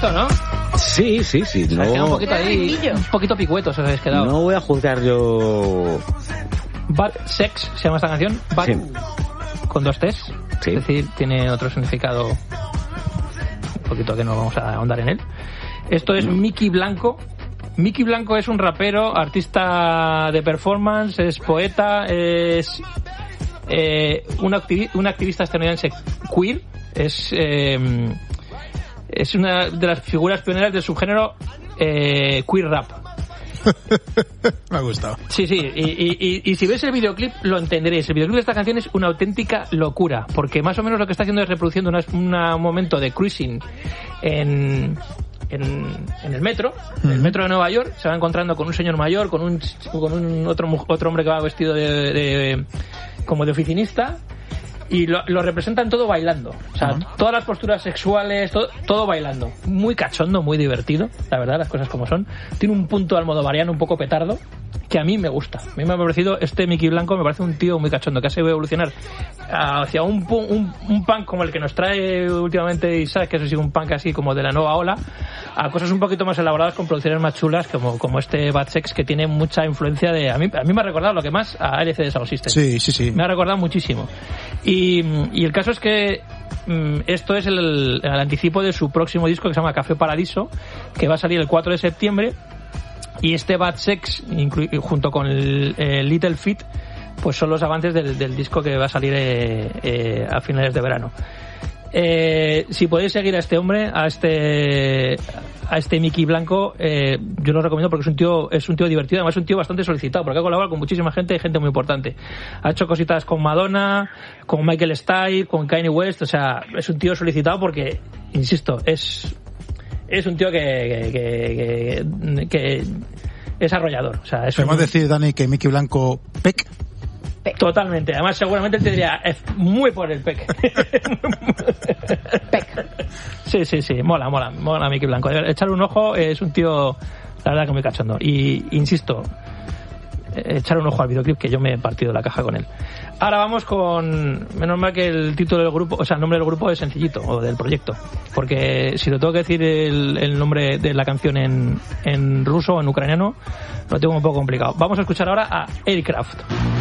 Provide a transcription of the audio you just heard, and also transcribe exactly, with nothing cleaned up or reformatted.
visto, ¿no? Sí, sí, sí. Se No, ha quedado un poquito ahí, un poquito picueto se os habéis quedado. no voy a juzgar yo... Bad Sex se llama esta canción. Bad, Sí. con dos T's. Sí. Es decir, tiene otro significado un poquito que no vamos a ahondar en él. Esto es Mickey Blanco. Mickey Blanco es un rapero, artista de performance, es poeta, es eh, un, activi- un activista estadounidense queer, es eh, es una de las figuras pioneras del subgénero eh, queer rap. Me ha gustado. Sí, sí, y, y, y, y si ves el videoclip lo entenderéis. El videoclip de esta canción es una auténtica locura, porque más o menos lo que está haciendo es reproduciendo una, una, un momento de cruising en... En, en el metro, en el metro de Nueva York, se va encontrando con un señor mayor, con un con un otro otro hombre que va vestido de, de como de oficinista, y lo, lo representan todo bailando, o sea, uh-huh. todas las posturas sexuales, todo, todo bailando, muy cachondo, muy divertido, la verdad, las cosas como son. Tiene un punto almodovariano un poco petardo que a mí me gusta. A mí me ha parecido este Mickey Blanco, me parece un tío muy cachondo que ha sabido evolucionar hacia un, un, un punk como el que nos trae últimamente Isaac, que es así un punk así como de la nueva ola, a cosas un poquito más elaboradas con producciones más chulas como, como este Bad Sex, que tiene mucha influencia de... A mí, a mí me ha recordado lo que más a L C D Sound System. Sí, sí, sí. Me ha recordado muchísimo. Y, y el caso es que mm, esto es el, el anticipo de su próximo disco, que se llama Café Paradiso, que va a salir el cuatro de septiembre. Y este Bad Sex, inclu- junto con el, el Little Feat, pues son los avances del, del disco que va a salir eh, eh, a finales de verano. Eh, si podéis seguir a este hombre, a este a este Mickey Blanco, eh, yo lo recomiendo porque es un tío es un tío divertido, además es un tío bastante solicitado, porque ha colaborado con muchísima gente y gente muy importante. Ha hecho cositas con Madonna, con Michael Stipe, con Kanye West, o sea, es un tío solicitado porque, insisto, es es un tío que que, que, que es arrollador, o sea, es ¿podemos un... decir, Dani, que Mickey Blanco pec? Totalmente, además seguramente él te diría es muy por el pec. Pec. Sí, sí, sí, mola, mola, mola Mickey Blanco. Echarle un ojo, es un tío, la verdad que muy cachondo. Y insisto, echar un ojo al videoclip, que yo me he partido la caja con él. Ahora vamos con, menos mal que el título del grupo, o sea, el nombre del grupo es sencillito, o del proyecto, porque si lo tengo que decir el, el nombre de la canción en, en ruso o en ucraniano, lo tengo un poco complicado. Vamos a escuchar ahora a Aircraft.